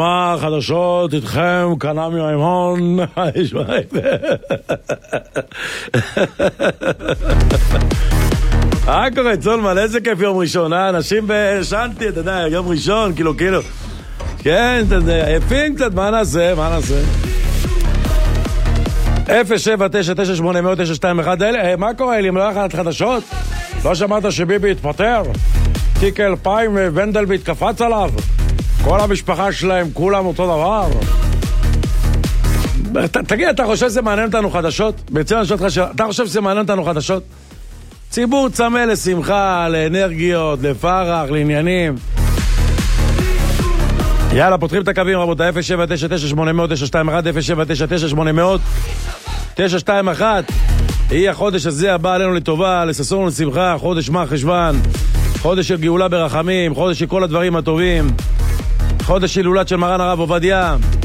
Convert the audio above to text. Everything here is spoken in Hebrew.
מה חדשות איתכם, קנמי מימון. קורה צולמן, איזה כיף יום ראשון, אנשים בשנתי, אתה יודע, יום ראשון, כאילו, כן, אתה יודע, יפים קצת, מה נעשה? 079980921, מה קורה, אלי, מלא אחת חדשות? לא שמעת שביבי התפטר? תיק 2000 ונדלבליט קפץ עליו? כל המשפחה שלהם, כולם אותו דבר? תגיד, אתה חושב שזה מעניין אותנו חדשות? אתה חושב שזה מעניין אותנו חדשות? ציבור צמא לשמחה, לאנרגיות, לפרח, לעניינים. יאללה, פותחים את הקווים, רבותי, 079980921, 079980921. היא החודש הזה הבא עלינו לטובה, לששון ולשמחה, חודש מה חשבן, חודש של גאולה ברחמים, חודש של כל הדברים הטובים, חודש של הילולת של מרן הרב עובדיה.